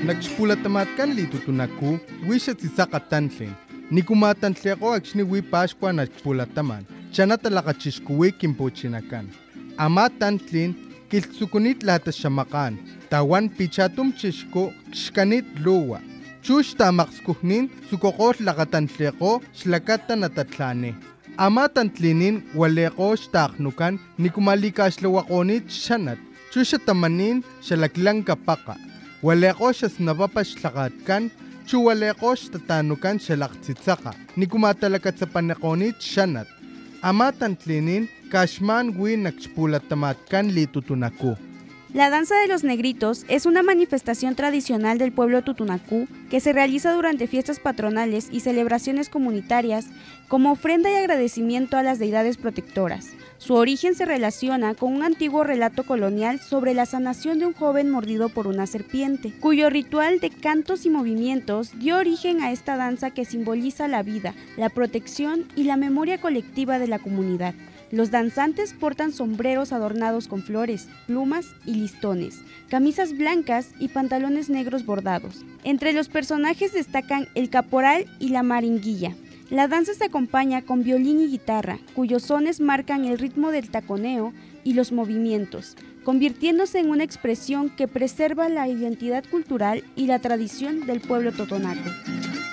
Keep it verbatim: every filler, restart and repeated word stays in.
Nakxpulatamatkan litutunaku, wisha tsisaqatantlin. Nikumatantlego akxni wi Pascua nakxpulataman. Chanata laqachixkuwi kimpuchinakan. Amatantlin kiltsukunit latasxamakan. Tawan pichatum chixku xkanit luwa. Chux tamaqskuhnin tsukoqol laqatantlego xlakata natatlani. Amatantlinin waleko xtaqnukan nikumalikaxlawaqonit xanat. Chusha tamanin xalaklan kapaqa. Waleko xasnapapa xlaqatkan, chu waleko xtatanukan xalaqtzitzaqa. Nikumatalakatsapaneqonit xanat. Amatantlinin kaxman wi nakxpulatamatkan litutunaku. La danza de los negritos es una manifestación tradicional del pueblo tutunacú que se realiza durante fiestas patronales y celebraciones comunitarias como ofrenda y agradecimiento a las deidades protectoras. Su origen se relaciona con un antiguo relato colonial sobre la sanación de un joven mordido por una serpiente, cuyo ritual de cantos y movimientos dio origen a esta danza que simboliza la vida, la protección y la memoria colectiva de la comunidad. Los danzantes portan sombreros adornados con flores, plumas y listones, camisas blancas y pantalones negros bordados. Entre los personajes destacan el caporal y la maringuilla. La danza se acompaña con violín y guitarra, cuyos sones marcan el ritmo del taconeo y los movimientos, convirtiéndose en una expresión que preserva la identidad cultural y la tradición del pueblo totonaco.